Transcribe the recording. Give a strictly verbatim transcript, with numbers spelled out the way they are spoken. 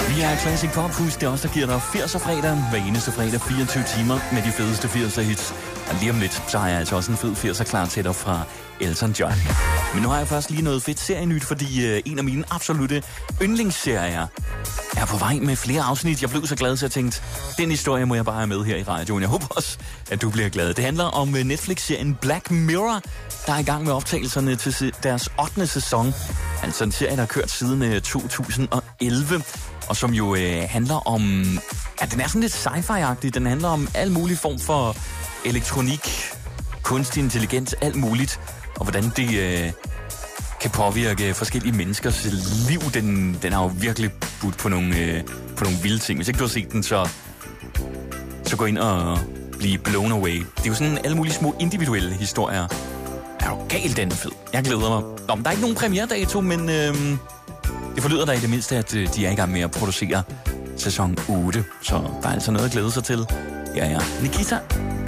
Vi er Classic Pop. Husk, det er også der giver dig firser fredag. Hver eneste fredag fireogtyve timer med de fedeste firser hits. Og lige om lidt, så har jeg altså også en fed firser klar til dig fra Elton John. Men nu har jeg først lige noget fedt serienyt, fordi øh, en af mine absolutte yndlingsserier er på vej med flere afsnit. Jeg blev så glad, så jeg tænkte, den historie må jeg bare have med her i radioen. Jeg håber også, at du bliver glad. Det handler om Netflix-serien Black Mirror, der er i gang med optagelserne til deres ottende sæson. Altså en serie, der har kørt siden øh, to tusind og elleve, og som jo øh, handler om... Ja, den er sådan lidt sci-fi-agtig. Den handler om al mulig form for elektronik, kunstig intelligens, alt muligt, og hvordan det øh, kan påvirke forskellige menneskers liv. Den, den har jo virkelig budt på nogle, øh, på nogle vilde ting. Hvis ikke du har set den, så, så gå ind og blive blown away. Det er jo sådan alle mulige små individuelle historier. Er jo galt, den er fed. Jeg glæder mig. Nå, men der er ikke nogen premieredato, men øh, det forlyder der i det mindste, at de er i gang med at producere sæson otte. Så der er altså noget at glæde sig til. Ja, ja. Nikita.